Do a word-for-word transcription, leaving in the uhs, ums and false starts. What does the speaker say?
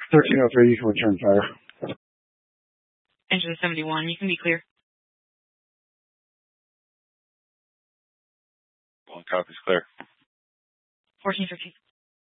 thirteen oh three, you can return fire. Engine seventy-one, you can be clear. One copy's clear. fourteen fifteen.